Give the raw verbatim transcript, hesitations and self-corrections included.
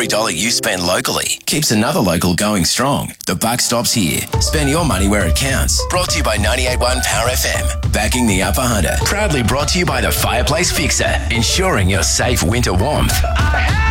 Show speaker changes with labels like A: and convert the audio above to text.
A: every dollar you spend locally keeps another local going strong. The buck stops here. Spend your money where it counts. Brought to you by ninety-eight point one Power F M. Backing the Upper Hunter. Proudly brought to you by the Fireplace Fixer. Ensuring your safe winter warmth.